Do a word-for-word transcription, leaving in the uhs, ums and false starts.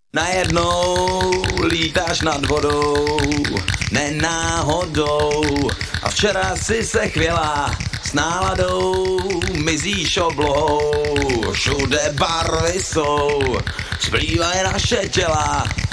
Najednou lítáš nad vodou, nenáhodou. A včera si se chvěla s náladou, mizíš oblohou. Všude barvy jsou, splývají naše těla.